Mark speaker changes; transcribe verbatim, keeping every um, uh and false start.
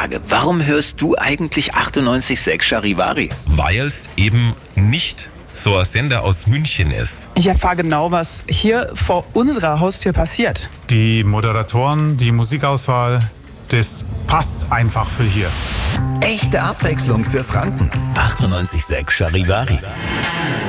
Speaker 1: Frage. Warum hörst du eigentlich achtundneunzig Komma sechs Charivari?
Speaker 2: Weil es eben nicht so ein Sender aus München ist.
Speaker 3: Ich erfahre genau, was hier vor unserer Haustür passiert.
Speaker 4: Die Moderatoren, die Musikauswahl, das passt einfach für hier.
Speaker 5: Echte Abwechslung für Franken.
Speaker 1: achtundneunzig Komma sechs Charivari.